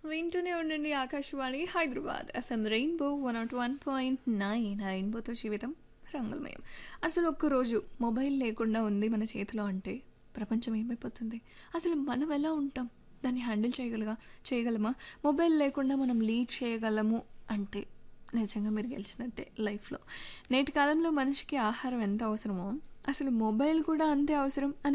వింటూనే ఉండండి Akashvani Hyderabad FM rainbow 101.9 రెయిన్బోతో జీవితం రంగులమయం. అసలు ఒక్కరోజు మొబైల్ లేకుండా ఉంది మన చేతిలో అంటే ప్రపంచం ఏమైపోతుంది? అసలు మనం ఎలా ఉంటాం? దాన్ని హ్యాండిల్ చేయగలమా? మొబైల్ లేకుండా మనం లీడ్ చేయగలము అంటే నిజంగా మీరు గెలిచినట్టే లైఫ్లో. నేటి కాలంలో మనిషికి ఆహారం ఎంత అవసరమో అసలు మొబైల్ కూడా అంతే అవసరం అని